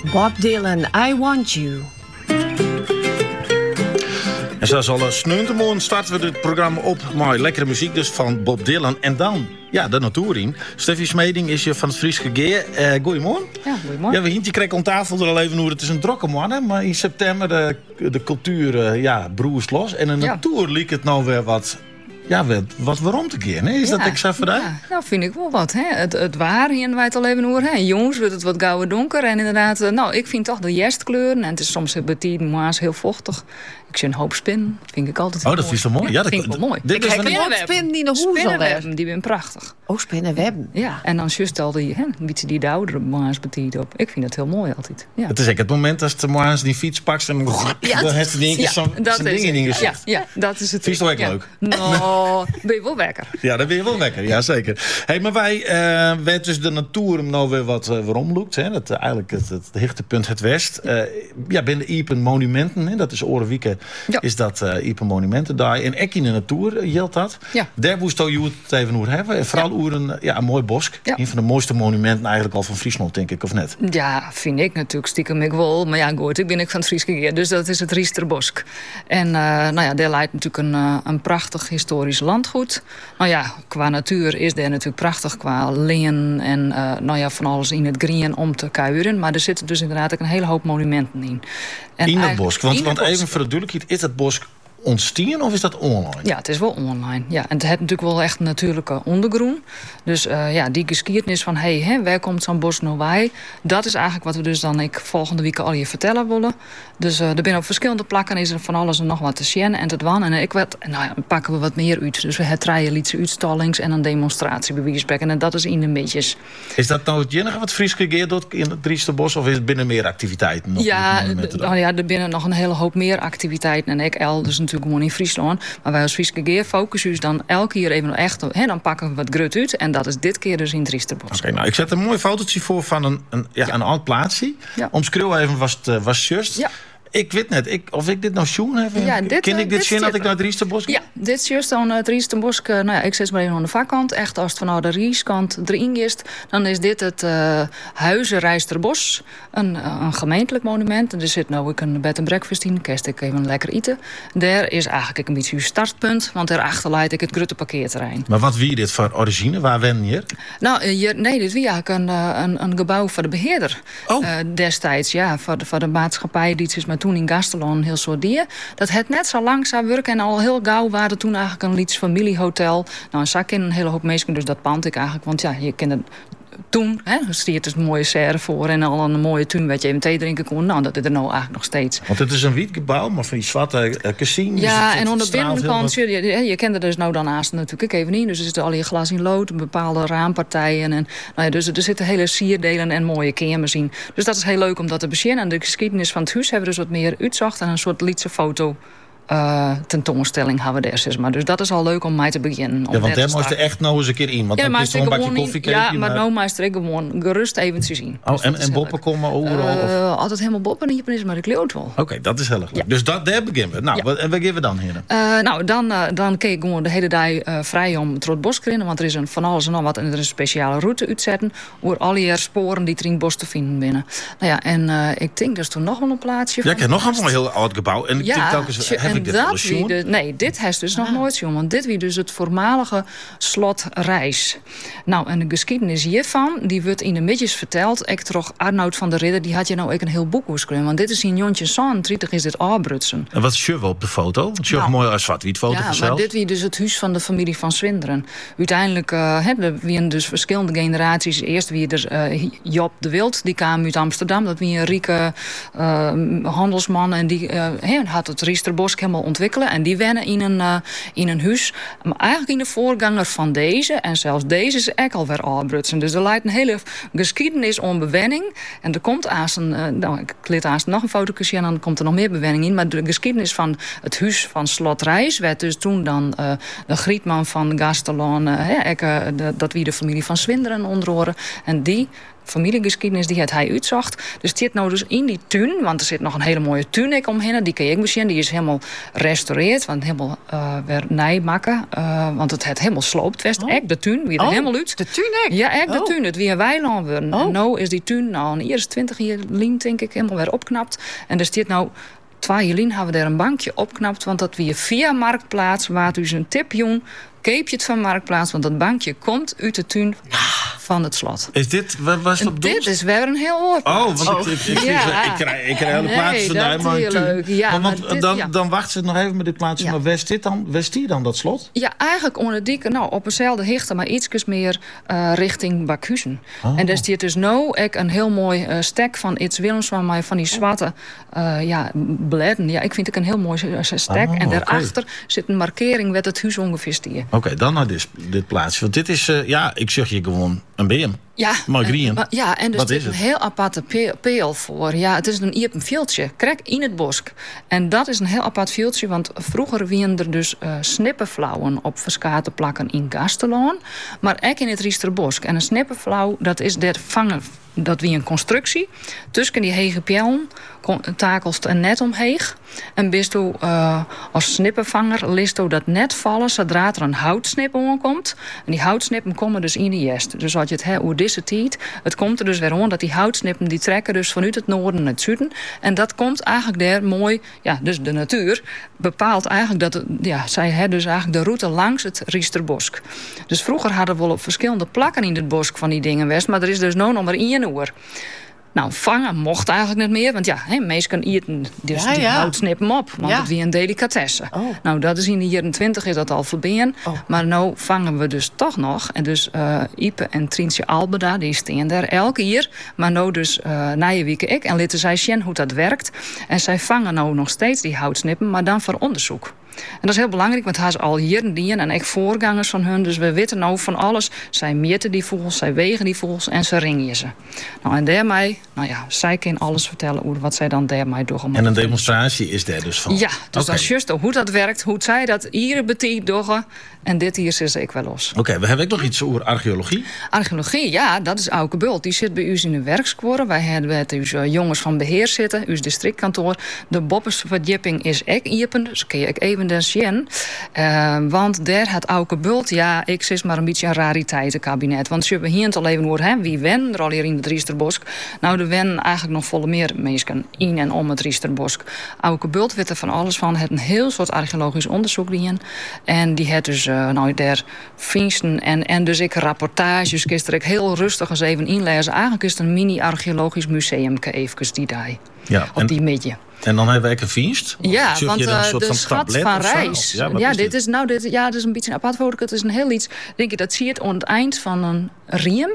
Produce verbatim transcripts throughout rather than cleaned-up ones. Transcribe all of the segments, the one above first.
Bob Dylan, I Want You. En zoals al sneuntemoen starten we dit programma op met lekkere muziek dus van Bob Dylan. En dan, ja, de natuur in. Steffi Smeding is je van het Frieske Geer. Uh, goedemorgen. Ja, goedemorgen. Ja, we hintje kregen aan tafel er al even hoe het is een drokke man, hè? Maar in september de, de cultuur, uh, ja, broers los. En de ja. natuur liep het nou weer wat... Ja, wat waarom te keren, hè? Is ja, dat ik zeg voor dat? Ja, nou vind ik wel wat. Hè? Het, het waar, hier wij het al even over. Hè? Jongens, wordt het wat gauwer donker. En inderdaad, nou, ik vind toch de jestkleuren. En het is soms bij tien maas heel vochtig. Ik zie een hoop spinnen. Dat vind ik altijd Oh, dat mooi. vind je zo mooi? Ja, ja dat vind ik wel mooi. Dit Ik is heb een een spin die nog hoezel Spinnenwebben, die zijn prachtig. Oh, spinnenwebben. Ja, en dan juist al die, hè, een beetje die de oudere maas betiet op. Ik vind het heel mooi altijd. Ja. Het is echt het moment als de maas die fiets pakt en Ja, dan heeft hij in één keer ja, zo'n dat zo'n is ding in je het. Ja, gezicht. ja, dat is het. Vind je het wel ja. leuk? Nou, ben je wel wekker. Ja, dat ben je wel lekker. Ja, zeker. Hey, maar wij uh, werd dus de natuur hem nou weer wat uh, waarom loopt. Hè? Dat uh, eigenlijk het, het hichtepunt het West. Uh, ja, binnen Iepen monumenten. Hè? Dat is Orenwieken. Ja. Is dat uh, Iepen monumenten daar. En ek in de natuur uh, geldt dat. Ja. Daar moest je het even over hebben. En vooral over een, ja, een mooi bosk. Ja. Een van de mooiste monumenten eigenlijk al van Friesland, denk ik, of net? Ja, vind ik natuurlijk stiekem ik wel. Maar ja, goed, ik ben ik van het Frieske Geer. Dus dat is het Riesterbosk. En uh, nou ja, daar leidt natuurlijk een, uh, een prachtig historisch landgoed. Nou ja, qua natuur is daar natuurlijk prachtig. Qua leen en uh, nou ja, van alles in het green om te kuieren. Maar er zitten dus inderdaad ook een hele hoop monumenten in. En in het bosk? Want, want bosk. Even voor de duidelijkheid, is het bosk ontstien of is dat online? Ja, het is wel online. Ja. En het heeft natuurlijk wel echt een natuurlijke ondergroen. Dus uh, ja, die geschiedenis van hey, hè, waar komt zo'n bos nou bij? Dat is eigenlijk wat we dus dan ik volgende week al je vertellen willen. Dus uh, er zijn op verschillende plakken is er van alles en nog wat te zien en te dwan. En ik werd, nou ja, dan pakken we wat meer uit. Dus we hebben drie liedse uitstallings en een demonstratie bij Wiesbeck. En dat is in de midjes. Is dat nou het enige wat Frieske Geer doet in het Driesterbos of is het binnen meer activiteiten? Nog ja, d- nou ja, er binnen nog een hele hoop meer activiteiten. En ik elders natuurlijk gewoon in Friesland. Maar wij als Frieske Geer focussen dus dan elke keer even echt op. Hè, dan pakken we wat grut uit. En dat is dit keer dus in het Driesterbos. Oké, okay, nou ik zet een mooi fotootje voor van een, een, ja, ja. een oud plaatsje. Ja. Omschreeuw even was het uh, was just. Ja. Ik weet net, ik, of ik dit nou schoen heb. Ja, dit, Ken ik dit zien dat ik naar het Driesterbos ga? Ja, dit is juist aan het Driesterbos. Nou ja, ik zet maar even aan de vakkant. Echt als het vanuit de Rieskant erin is, dan is dit het uh, Huizen Rijsterbos. Een, uh, een gemeentelijk monument. En er zit nou ook een bed and breakfast in. Kerst ik even lekker eten. Daar is eigenlijk een beetje uw startpunt. Want daarachter leidt ik het grote parkeerterrein. Maar wat wie dit voor origine? Waar wen je? Nou, hier, nee, dit wie eigenlijk een, een, een gebouw voor de beheerder. Oh. Uh, destijds, ja, voor de, voor de maatschappij die is maar toen in Gastelon heel soort dier. Dat het net zo langzaam werken en al heel gauw waren toen eigenlijk een Lieds familiehotel. Nou, een zak in een hele hoop mensen, dus dat pand ik eigenlijk. Want ja, je kent het toen, hè, er stiert dus een mooie serre voor en al een mooie tuin waar je even thee drinken kon. Nou, dat is er nou eigenlijk nog steeds. Want het is een wit gebouw, maar van die zwarte uh, cassines. Ja, het, en aan de binnenkant, wat... je, je, je kent er dus nou daarnaast natuurlijk even niet. Dus er zitten al je glas in lood, bepaalde raampartijen. En, nou ja, dus er zitten hele sierdelen en mooie kamers in. Dus dat is heel leuk om dat te bezinnen. En de geschiedenis van het huis hebben we dus wat meer uitzocht en een soort liedse foto. Uh, tentoonstelling hebben we daar, zeg maar. Dus dat is al leuk om mij te beginnen. Om ja, want daar moest er echt nou eens een keer in. Want ja, dan is er een bakje koffie in, Ja, maar nou maak ik gewoon gerust even te zien. Oh, dus en en boppen komen overal? Uh, altijd helemaal boppen en is, maar ik leeuwt wel. Oké, okay, dat is heel erg leuk. Ja. Dus dat, daar beginnen we. Nou, ja. En wat geven we dan, heren? Uh, nou, dan, uh, dan keek ik gewoon de hele dag uh, vrij om het bos te rennen. Want er is een van alles en nog wat. En er is een speciale route uitzetten. Voor al je sporen die er in het bos te vinden binnen. Nou ja, en uh, ik denk dus toen nog wel een plaatsje. Ja, ik heb nog een heel oud gebouw. En ik ja, denk telkens, heb ik dit wel de, nee, dit heeft dus nog nooit zien. Want dit was dus het voormalige slot Rijs. Nou, en de geschiedenis hiervan, die wordt in de midjes verteld. Ik toch Arnoud van der Ridder, die had je nou ook een heel boek kunnen. Want dit is in Jontje zevenendertig is dit Abrutsen. En wat is je wel op de foto? Het is nou, mooi als zwart-wit foto ja, vanzelf. Maar dit was dus het huis van de familie van Swinderen. Uiteindelijk uh, hebben we dus verschillende generaties. Eerst wie er uh, Job de Wild, die kwam uit Amsterdam. Dat was een rieke uh, handelsman. En die uh, he, had het Riesterbosk helemaal ontwikkelen. En die wennen in een, uh, in een huis. Maar eigenlijk in de voorganger van deze. En zelfs deze is ook alweer Abrutsen. Dus er leidt een hele geschiedenis om bewenning. En er komt aas een, uh, nou, ik liet aas nog een foto zien en dan komt er nog meer bewenning in. Maar de geschiedenis van het huis van Slot Rijs werd dus toen dan uh, de Grietman van Gastelon. Uh, he, ek, uh, de, dat wie de familie van Swinderen onderhoren. En die familiegeschiedenis die het hij uitzocht. Dus het zit nou dus in die tuin, want er zit nog een hele mooie tuin omheen. Die kun je ook zien, die is helemaal restaureerd, want helemaal uh, weer nijmakken. Uh, want het het helemaal sloopt west. Oh. Ek de tuin, wie er Oh, helemaal uit. de tuin ek? Ja, ek de Oh. tuin. Het weer weiland worden. Oh. En nou is die tuin nou een eerste twintig jaar lien, denk ik, helemaal weer opknapt. En er zit nou twee jaar hebben we daar een bankje opknapt, want dat weer via Marktplaats, waar dus een tip jong, keep je het van Marktplaats, want dat bankje komt uit de tuin van het slot. Is dit, waar was het op doel? Dit is weer een heel oor. Oh, want Oh. ik, ik, ik, Ja. ik, krijg, ik krijg hele Nee, plaatjes dat vandaan. Maar heel leuk. Ja, want, maar want dit- dan, ja. dan wacht ze nog even met dit plaatsje. Ja. Maar waar is dit dan, waar is die dan, dat slot? Ja, eigenlijk onder dikke, nou, op eenzelfde hichte, maar iets meer uh, richting Bakhuizen. Oh. En daar zit dus nou ook een heel mooi uh, stek van Iets Willems van mij, van die zwarte uh, ja, bladden. Ja, ik vind het een heel mooi uh, stek. Oh, en oké. daarachter zit een markering met het huis ongeveer stier. Oké, okay, dan naar dit, dit plaatsje. Want dit is, uh, ja, ik zeg je gewoon een B M. Ja, Mooi en- green. maar- ja, en er Wat zit is een het? heel aparte pe- peel voor. Ja, het is een iepen veldje. Krek in het bosk. En dat is een heel apart veldje, want vroeger waren er dus uh, snippenflauwen op verskate plakken in Gastelaan, maar ook in het Riesterbosk. En een snippenflauw, dat is der vangen. Dat wie een constructie. Tussen die hege pjellen takelst een net omheeg. En bist u uh, als snippenvanger list u dat net vallen zodra er een houtsnip omkomt. En die houtsnippen komen dus in de jest. Dus als je het hebt hoe deze tijd, het komt er dus weer om dat die houtsnippen die trekken dus vanuit het noorden naar het zuiden. En dat komt eigenlijk daar mooi, ja, dus de natuur bepaalt eigenlijk dat, het, ja, zij hebben dus eigenlijk de route langs het Riesterbosk. Dus vroeger hadden we wel op verschillende plakken in het bosk van die dingen west, maar er is dus nou nog maar één uur. Nou, vangen mocht eigenlijk niet meer, want ja, he, mensen eten dus Ja, die ja. houtsnippen op, want Ja. het wie een delicatesse. Oh. Nou, dat is in de jaren twintig is dat al voorbij. Oh. Maar nou vangen we dus toch nog. En dus uh, Ipe en Trientje Albeda, die staan daar elke jaar. Maar nou dus uh, na je week ik. En laten zij zien hoe dat werkt. En zij vangen nou nog steeds die houtsnippen, maar dan voor onderzoek. En dat is heel belangrijk, want hij is al jaren dien en ik voorgangers van hun. Dus we weten nou van alles. Zij meten die vogels, zij wegen die vogels en ze ringen ze. Nou, en daarmee, nou ja, zij kan alles vertellen over wat zij dan daarmee doen. En een demonstratie is daar dus van? Ja, dus Oké. dat is juist hoe dat werkt, hoe zij dat hier betiet doen. En dit hier is ik wel los. Oké, okay, we hebben ook nog iets over archeologie. Archeologie, ja, dat is Auke Bult. Die zit bij u in de werkskoren. Wij hebben het dus, uh, jongens van beheer zitten, uw districtkantoor. De boppersverdieping is ek iepen, dus kun je ook even daar zien. Uh, want daar had Auke Bult, ja, ik zit maar een beetje een rariteitenkabinet. Want ze hebben het al even over hem, wie wen er al hier in het Riesterbosk. Nou, er wennen eigenlijk nog volle meer mensen in en om het Riesterbosk. Auke Bult weet er van alles van. Het een heel soort archeologisch onderzoek in. En die heeft dus, uh, nou, daar vingsten en, en dus ik rapportages, kun ik heel rustig eens even inlezen. Eigenlijk is het een mini-archeologisch museum, even die daar. Ja, op en, die midje. En dan hebben we ook een vingst? Ja, Zeg want je dan een uh, soort de van schat tablet van of zo? reis. Ja, wat Ja, is dit dit? is nou, dit, ja, dit is een beetje een apart woord. Het is een heel iets. Denk je, dat zie je het aan het eind van een riem.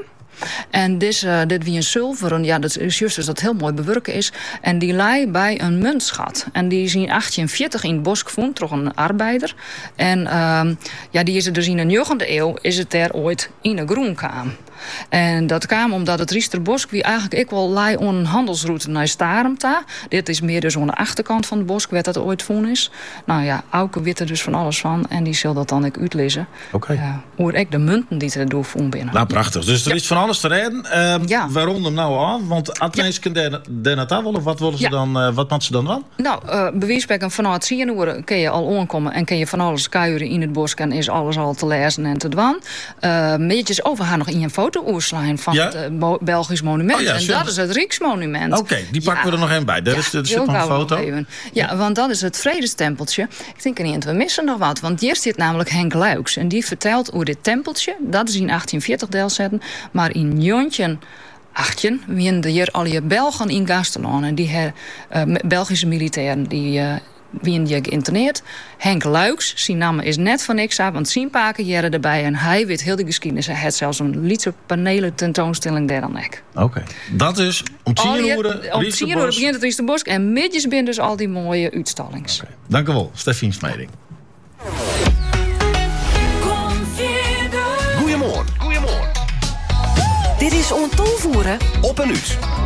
En dit, uh, dit wie een zilveren, ja, dat is juist dus dat heel mooi bewerken is. En die lei bij een muntschat. En die is in achttien veertig in het bos gevonden, toch een arbeider. En uh, ja, die is er dus in de negentiende eeuw, is het er ooit in een groen kwam. En dat kwam omdat het Riesterbosk wie eigenlijk ik wel lei on een handelsroute naar Staremta. Dit is meer dus aan de achterkant van het bosk, waar dat ooit voen is. Nou ja, Auke weet er dus van alles van en die zal dat dan ook uitlezen. Oké. Ja, hoe ik de munten die er door voen binnen. Nou, prachtig. Dus er Ja. is van alles te redden. Uh, Ja. Waarom hem nou aan? Want Atmees kan daar naartoe willen. Wat willen ze Ja. dan? Uh, wat moeten ze dan doen? Nou, uh, bewijsbekken vanuit tien uur kun je al aankomen en kun je van alles kuieren in het bos en is alles al te lezen en te doen. Uh, Meetjes over haar nog in een foto oerslaan van Ja? het uh, Mo- Belgisch monument. Oh ja, en zo. dat is het Rijksmonument. Oké, die pakken we er nog één bij. Daar is, er zit heel nog een gauw foto. nog even. Ja, want dat is het vredestempeltje. Ik denk niet, we missen nog wat. Want hier zit namelijk Henk Luiks. En die vertelt over dit tempeltje. Dat is in achttien veertig deel zetten. Maar in Jontje achttien wien hier al je Belgen in Gastelaan. En die her, uh, Belgische militairen die... Uh, wie die geïnterneerd. Henk Luiks, zijn naam is net van niks aan, want zijn paken jaren erbij en hij weet heel de geschiedenis. Hij heeft zelfs een lietse panelen tentoonstelling daar dan ek. Oké, okay. Dat is om tien uur. Om tien uur begint het Riesterbosk en midjes binnen dus al die mooie uitstallings. Okay. Dank u wel, Stefien Smeding. Goedemorgen. Goedemorgen. Dit is On Toevoeren Op en uit.